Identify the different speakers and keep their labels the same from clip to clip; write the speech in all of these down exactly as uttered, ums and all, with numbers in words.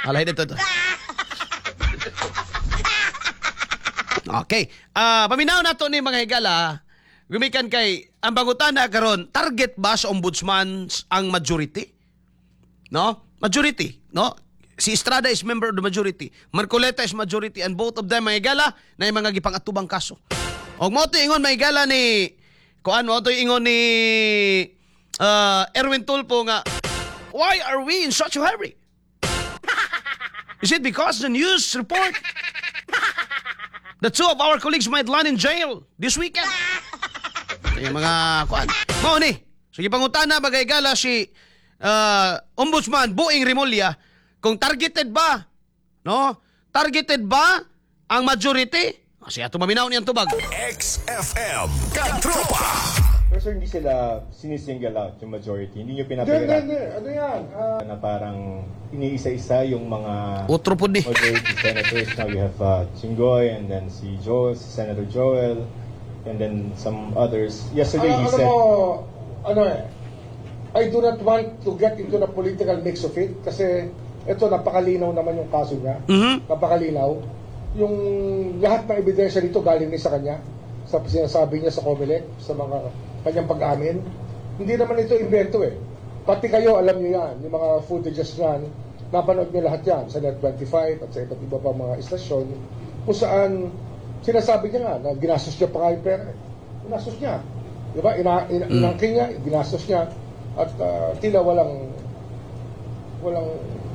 Speaker 1: Alay dito to. Okay. Ah, paminaw nato ni mga higala, gumikan kay ang pangutana karon, target ba sa ombudsman ang majority? No? Majority, no? Si Estrada is member of the majority. Marcoleta is majority and both of them mga higala na yung mga gipangatubang kaso. Og mo to ingon mga higala ni kuan mo to ingon ni uh, Erwin Tulfo nga, why are we in such a hurry? Is it because the news report the two of our colleagues might land in jail this weekend? Kaya mga kuan. Mao ni. Sige pangutana bagay gala si uh, Ombudsman Boeing Rimulya kung targeted ba, no? Targeted ba ang majority? Kasi ato maminaw niyang tubag.
Speaker 2: X F M Katropa.
Speaker 3: Pero sir, hindi sila sinisingle out yung majority. Hindi nyo
Speaker 4: Hindi,
Speaker 3: pinapagala
Speaker 4: hindi, hindi. Ano yan? Ah,
Speaker 3: na parang iniisa-isa yung mga
Speaker 1: Utro po ni.
Speaker 3: majority senators. Now you have uh, Chingoy and then si Joel, si Senator Joel, and then some others. Yesterday
Speaker 4: ano,
Speaker 3: he
Speaker 4: ano
Speaker 3: said,
Speaker 4: mo, ano eh, I do not want to get into the political mix of it kasi ito, napakalinaw naman yung kaso niya.
Speaker 1: Mhm.
Speaker 4: Napakalinaw. Yung lahat ng ebidensya dito galing ni sa kanya, sa sinasabi niya sa COMELEC, sa mga kanyang pag-amin. Hindi naman ito invento eh. Pati kayo, alam niyo yan, yung mga footages yan, napanood niyo lahat yan sa Net twenty-five at sa iba't iba pa mga istasyon, kung saan sinasabi niya nga na ginastos niya pa nga yung pera. Ginastos niya. Diba? Ina, ina,
Speaker 1: Mm.
Speaker 4: Inangkin niya, ginastos niya, at uh, tila walang walang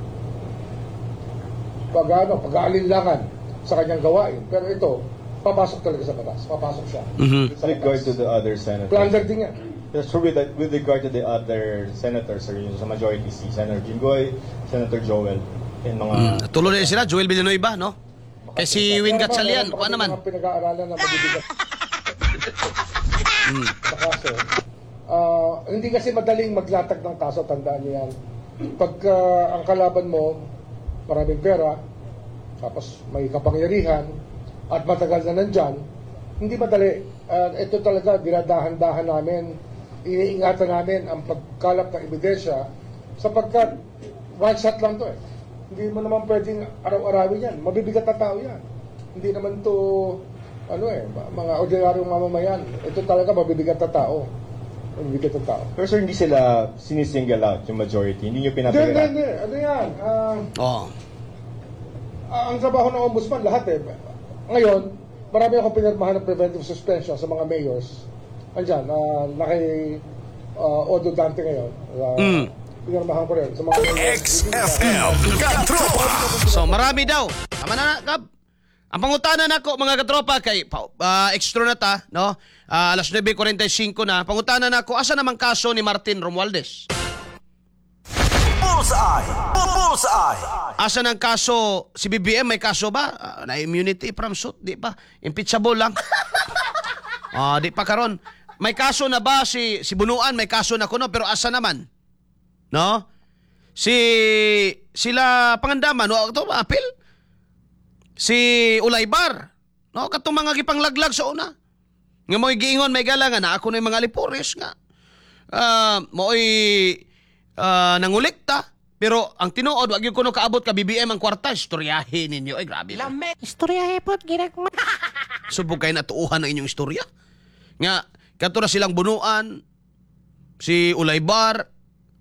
Speaker 4: pag-ano, pag-aalinlangan sa kanyang gawain. Pero ito, papasok talaga sa batas. Papasok siya.
Speaker 1: Mhm.
Speaker 3: with regard to the other senators.
Speaker 4: Plunder din yan.
Speaker 3: Yes, so with, with regard to the other senators, or yung sa majority, si Senator Jinggoy, Senator Joel, and mga...
Speaker 1: Mm. Tuloy na sila Joel Villanueva, no? Kay si Win Gatchalian, kuan naman.
Speaker 4: Mga pinag-aaralan na mabibigat. Sa kaso. Ah, hindi kasi madaling maglatag ng kaso, tandaan niyo yan. Pagka ang kalaban mo, maraming pera, tapos may kapangyarihan, at matagal na nandyan, hindi madali. Ah, ito talaga, dinadahan-dahan namin, iniingatan namin ang pagkalap ng ebidensya, sapagkat one shot lang to eh. Hindi mo naman pwedeng araw-arawin yan. Mabibigat na tao yan. Hindi naman to, ano eh, mga ordinaryong mamamayan. Ito talaga mabibigat na tao. Mabibigat na tao.
Speaker 3: Pero sir, hindi sila sinisingle out yung majority. Hindi nyo
Speaker 4: Hindi, hindi,
Speaker 3: pinapagala.
Speaker 4: hindi. Ano yan? Ah,
Speaker 1: Oh.
Speaker 4: ah, ang trabaho ng ombudsman, lahat eh. Ngayon, marami akong pinirmahan ng preventive suspension sa mga mayors. Andyan, uh, naki uh, Odo Dante ngayon. Uh,
Speaker 1: Mm.
Speaker 4: Pinirmahan ko rin sa mga mayors.
Speaker 2: X F M Katropa.
Speaker 1: So marami daw. Tama na, Gab. Ang pangutana nako mga katropa kay uh, extra na ta, no? Uh, alas nine forty-five na. Pangutana nako asa namang kaso ni Martin Romualdez?
Speaker 2: Bullseye. Bullseye.
Speaker 1: Asa nang kaso si B B M may kaso ba? Uh, na immunity from suit, di pa. Impeachable lang. Ah, di pa karon. May kaso na ba si si Bunuan may kaso na kuno pero asa naman? No? Si sila Pangandaman, no, to apil. Si Ulaybar, no, katong mga gipanglaglag sa una. Nga mo'y giingon may galangan na ako na yung mga lipuris nga. Ah, mo'y ah, nangulikta. Pero ang tinuod, wag yung kuno kaabot ka B B M ang kwarta, istoryahin ninyo. Ay, grabe.
Speaker 5: Istorya po, ginagma.
Speaker 1: Subog kayo natuuhan ang inyong istorya. Nga, kato na silang Bunuan, si Ulaybar,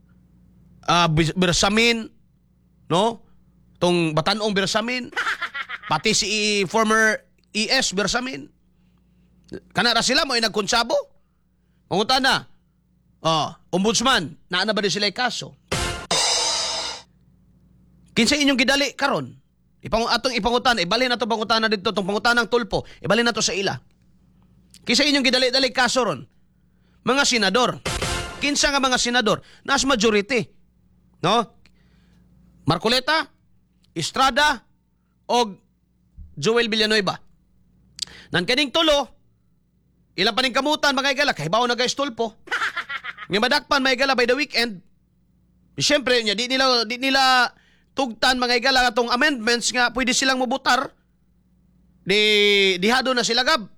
Speaker 1: uh, Bersamin, no? Tong Batanong Bersamin, pati si former E S Bersamin. Kanara sila mo ay nagkonsabo. Mangutan na, oh, ombudsman, naana ba din sila kaso? Kinsa inyong gidali karon? Ipang atong ipangutan, ibalhin nato pangutana dito tong pangutanang Tulfo, ibalhin nato sa ila. Kinsa inyong gidali-dali kaso ron? Mga senador. Kinsa nga mga senador? Nas majority. No? Marcoleta, Estrada, og Joel Villanueva. Nan kaning tulo, ilang pa ning kamutan mga igala, kahibaw na guys Tulfo. Nga madakpan mga igala by the weekend. Siyempre, di nila, di nila tugtan mga igala atong amendments nga pwede silang mubutar. Di dihado na sila gab.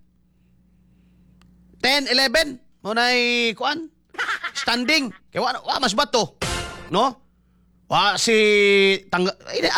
Speaker 1: ten, eleven, mo na'y kuan. Standing. Kaya wa, wa mas bato. No? Wa si tang